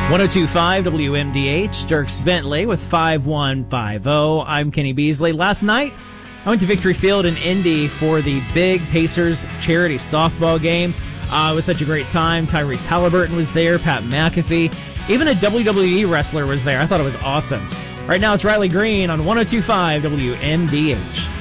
1025 WMDH, Dirks Bentley with 5150. I'm Kenny Beasley. Last night, I went to Victory Field in Indy for the big Pacers charity softball game. It was such a great time. Tyrese Halliburton was there, Pat McAfee. Even a WWE wrestler was there. I thought it was awesome. Right now, it's Riley Green on 1025 WMDH.